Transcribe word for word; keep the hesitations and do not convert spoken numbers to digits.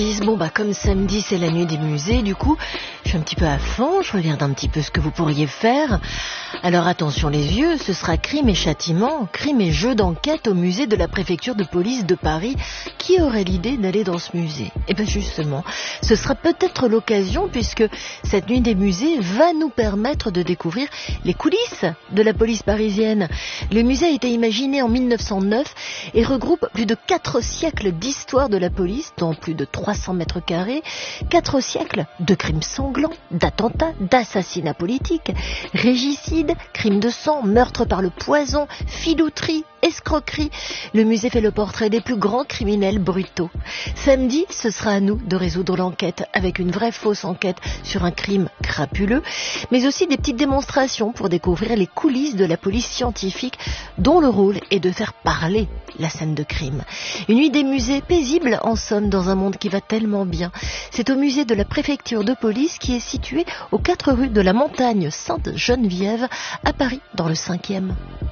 Bon bah comme samedi c'est la nuit des musées, du coup je suis un petit peu à fond, je regarde un petit peu ce que vous pourriez faire. Alors attention les yeux, ce sera crime et châtiment, crime et jeu d'enquête au musée de la préfecture de police de Paris. Qui aurait l'idée d'aller dans ce musée? Eh bien justement, ce sera peut-être l'occasion puisque cette nuit des musées va nous permettre de découvrir les coulisses de la police parisienne. Le musée a été imaginé en mille neuf cent neuf et regroupe plus de quatre siècles d'histoire de la police, dont plus de trois cents mètres carrés, quatre siècles de crimes sanglants, d'attentats, d'assassinats politiques, régicides, crimes de sang, meurtres par le poison, filouterie, escroquerie. Le musée fait le portrait des plus grands criminels brutaux. Samedi, ce sera à nous de résoudre l'enquête avec une vraie fausse enquête sur un crime crapuleux, mais aussi des petites démonstrations pour découvrir les coulisses de la police scientifique dont le rôle est de faire parler la scène de crime. Une nuit des musées paisible en somme dans un monde qui va tellement bien. C'est au musée de la préfecture de police qui est situé aux quatre rues de la Montagne Sainte-Geneviève à Paris dans le cinquième.